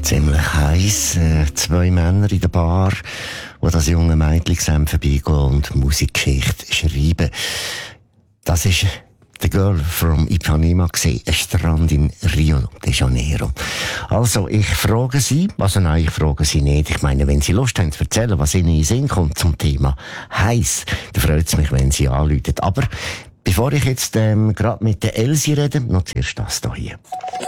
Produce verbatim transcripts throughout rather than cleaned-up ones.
Ziemlich heiß. Äh, zwei Männer in der Bar, die das junge Mädchen zusammen vorbeigehen und Musikgeschichte schreiben. Das ist The Girl from Ipanema gesehen, ein Strand in Rio de Janeiro. Also, ich frage Sie, also nein, ich frage Sie nicht. Ich meine, wenn Sie Lust haben zu erzählen, was Ihnen in den Sinn kommt zum Thema heiß, dann freut es mich, wenn Sie anrufen. Aber bevor ich jetzt ähm, gerade mit der Elsie rede, noch zuerst das hier.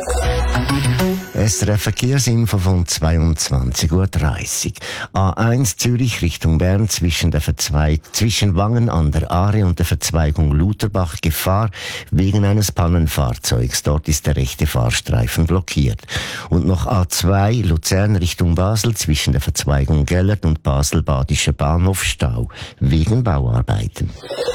S R F Verkehrsinfo von zweiundzwanzig Uhr dreißig. A eins Zürich Richtung Bern zwischen der Verzweig zwischen Wangen an der Aare und der Verzweigung Lutherbach Gefahr wegen eines Pannenfahrzeugs. Dort ist der rechte Fahrstreifen blockiert. Und noch A zwei Luzern Richtung Basel zwischen der Verzweigung Gellert und Basel-Badischer Bahnhof Stau wegen Bauarbeiten.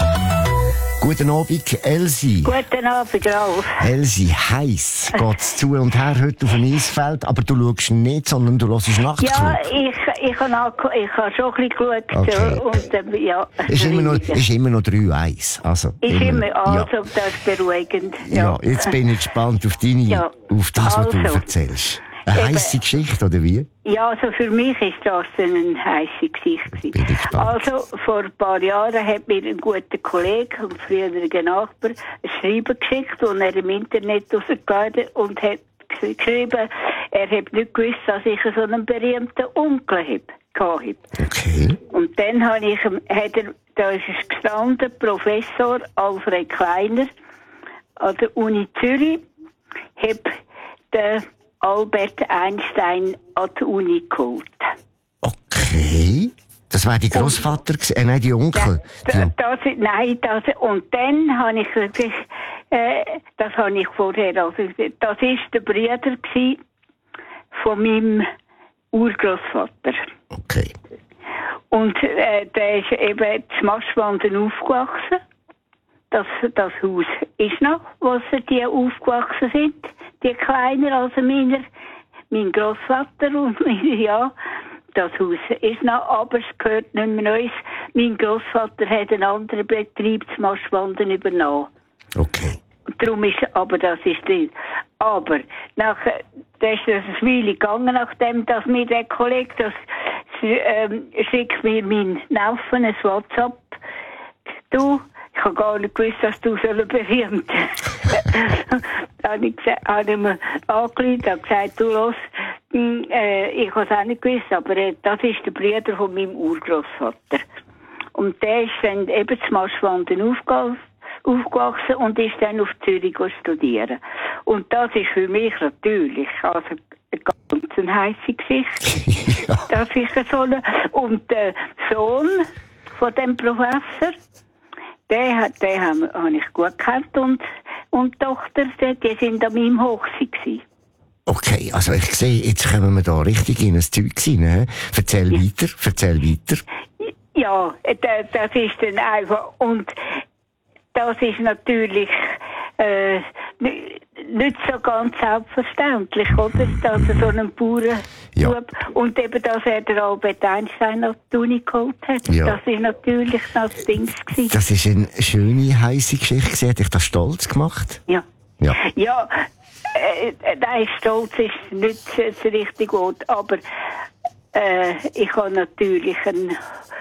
Guten Abend, Elsie. Guten Abend, Ralf. Elsie, heiß geht's zu und her heute auf dem Eisfeld, aber du schaust nicht, sondern du hörst Nachtclub. Ja, ich, ich habe ich hab schon ein bisschen geschaut. Okay. Und, äh, ja, ist, immer noch, ist immer noch drei eins. Also, ist immer, immer also ja. das ist beruhigend. Ja. Ja, Jetzt bin ich gespannt auf deine, ja. auf das, was Also. du erzählst. Eine heisse Geschichte, oder wie? Ja, also für mich ist das eine heisse Geschichte. Bin ich gespannt. Also, vor ein paar Jahren hat mir ein guter Kollege und früheriger Nachbar ein Schreiben geschickt, das er im Internet rausgeladen hat und hat geschrieben, er hat nicht gewusst, dass ich so einen berühmten Onkel habe. Okay. Und dann habe ich, hat er, da ist es gestanden, Professor Alfred Kleiner an der Uni Zürich, hat den Albert Einstein an die Uni geholt. Okay. Das war die Großvater, äh, nein, die Onkel. Das, das, nein, das, und dann habe ich wirklich, äh, das habe ich vorher, also, das ist der Bruder gsi von meinem Urgroßvater. Okay. Und äh, der ist eben zu Maschwanden aufgewachsen. Das, das Haus ist noch, wo sie die aufgewachsen sind. Die kleiner als meiner, mein Großvater und mein, ja, das Haus ist noch, aber es gehört nicht mehr uns. Mein Großvater hat einen anderen Betrieb zu Maschwanden übernommen. Okay. Darum ist, aber das ist drin. Aber, nachher, da ist das ein Weile gegangen, nachdem, dass mir der Kollege, das, ähm, schickt mir mein Neffen ein WhatsApp. Du, ich habe gar nicht gewusst, dass du so berühmt Da habe ich, hab ich mir angerufen und gesagt, du los, äh, ich habe es auch nicht gewusst, aber äh, das ist der Bruder von meinem Urgroßvater. Und der ist dann eben zu Maschwanden aufge aufgewachsen und ist dann auf Zürich studieren. Und das ist für mich natürlich also eine ganz eine heisse Geschichte. Ja. Das ist so eine, und der Sohn von dem Professor, Den, hat, den habe hab ich gut gekannt und, und die Tochter, die, die sind an meinem Hochzeit gewesen. Okay, also ich sehe, jetzt kommen wir da richtig in ein Zeug rein. Erzähl ja. weiter, erzähl weiter. Ja, das, das ist dann einfach, und das ist natürlich äh, nicht so ganz selbstverständlich, oder? Dass er so einen Bauern ja. und eben, dass er den Albert Einstein auf die Uni geholt hat. Ja. Das ist natürlich das Ding gewesen. Das ist eine schöne, heisse Geschichte. Hat dich das stolz gemacht? Ja. Ja. Ja, äh, nein, stolz ist nicht das richtige Wort, aber äh, ich habe natürlich ein,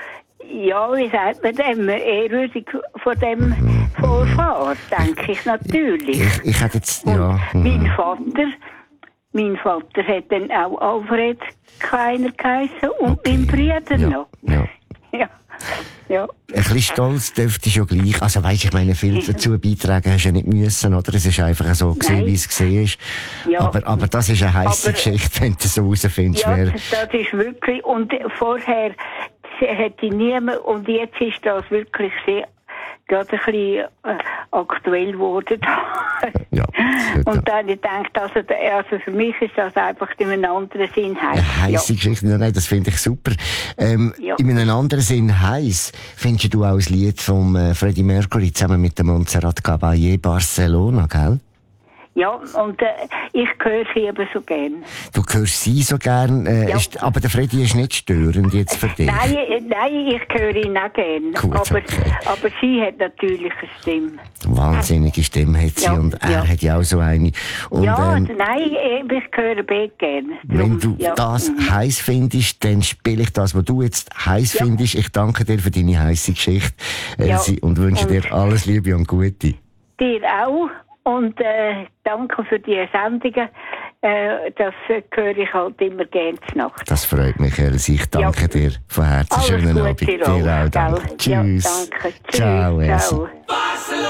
ja, wie sagt man dem, ehrwürdig von dem Vorfahren, denke ich natürlich. Ich, ich hätte jetzt, ja. Und mein Vater, mein Vater hat dann auch Alfred Kleiner geheißen und okay. mein Bruder ja. noch. Ja. Ja. Ja. Ein bisschen stolz dürfte schon gleich. Also weisst, ich meine, viel dazu beitragen hast du ja nicht müssen, oder? Es ist einfach so gesehen, wie es gesehen ist. Ja. Aber, aber das ist eine heisse aber, Geschichte, wenn du so rausfindest. Ja, wer... das ist wirklich, und vorher hätte ich niemand, und jetzt ist das wirklich sehr, gerade ein bisschen äh, aktuell geworden. Ja, und dann habe ich gedacht, also, also für mich ist das einfach in einem anderen Sinn heiß. Eine heisse ja. Geschichte, nein, das finde ich super. Ähm, ja. In einem anderen Sinn heiß findest du auch das Lied von äh, Freddie Mercury zusammen mit der Montserrat Caballé, Barcelona, gell? Ja, und äh, ich höre sie eben so gern. Du hörst sie so gern, äh, Ja. ist, aber der Freddy ist nicht störend jetzt für dich. Nein, äh, nein, ich höre ihn auch gern. Gut, aber, okay. aber sie hat natürlich eine Stimme. Wahnsinnige Stimme hat sie Ja, und er ja. hat ja auch so eine. Und, ja, ähm, nein, ich höre Beck gern. wenn du ja. das Mhm. heiß findest, dann spiele ich das, was du jetzt heiß Ja. findest. Ich danke dir für deine heiße Geschichte, Elsie, Ja. und wünsche Und- dir alles Liebe und Gute. Dir auch. Und äh, danke für die Sendungen. Äh, das äh, höre ich halt immer gerne zur Nacht. Das freut mich, Elsie. Ich danke Ja. dir von Herzen. Alles Schönen Gute, Abend. Dir Rolf, auch, danke. gell? Ja, Tschüss. danke. Tschüss. Ciao, Elsie. Ciao.